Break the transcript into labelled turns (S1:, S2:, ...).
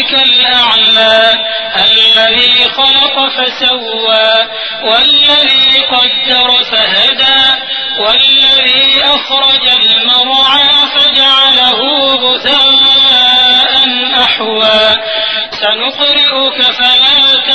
S1: ربك الأعلى الذي خلق فسوى والذي قدر فهدى والذي أخرج المرعى فجعله غثاء أحوى سنقرئك فلا